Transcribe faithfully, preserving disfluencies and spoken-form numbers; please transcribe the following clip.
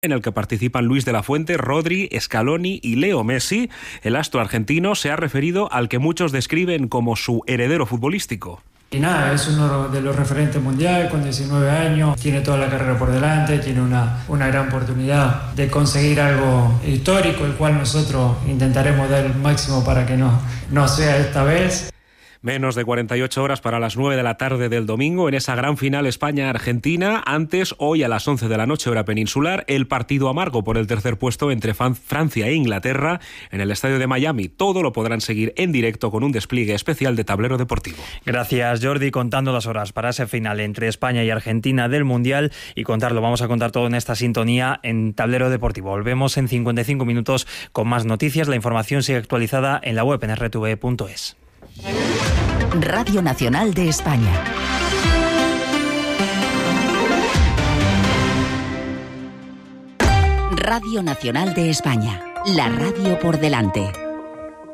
en el que participan Luis de la Fuente, Rodri, Scaloni y Leo Messi. El astro argentino se ha referido al que muchos describen como su heredero futbolístico. Y nada, es uno de los referentes mundiales con diecinueve años, tiene toda la carrera por delante, tiene una, una gran oportunidad de conseguir algo histórico, el cual nosotros intentaremos dar el máximo para que no, no sea esta vez. Menos de cuarenta y ocho horas para las nueve de la tarde del domingo en esa gran final España-Argentina. Antes, hoy a las once de la noche hora peninsular, el partido amargo por el tercer puesto entre Francia e Inglaterra en el estadio de Miami. Todo lo podrán seguir en directo con un despliegue especial de Tablero Deportivo. Gracias, Jordi. Contando las horas para ese final entre España y Argentina del Mundial, y contarlo, vamos a contar todo en esta sintonía en Tablero Deportivo. Volvemos en cincuenta y cinco minutos con más noticias. La información sigue actualizada en la web en erre te ve punto es. Radio Nacional de España. Radio Nacional de España. La radio por delante.